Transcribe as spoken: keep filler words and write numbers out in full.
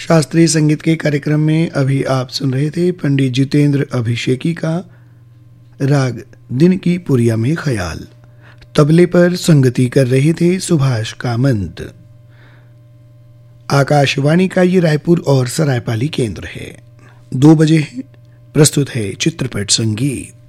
शास्त्रीय संगीत के कार्यक्रम में अभी आप सुन रहे थे पंडित जितेंद्र अभिषेकी का राग दिन की पुरिया में ख्याल। तबले पर संगति कर रहे थे सुभाष कामंत। आकाशवाणी का ये रायपुर और सरायपाली केंद्र है। दो बजे प्रस्तुत है चित्रपट संगीत।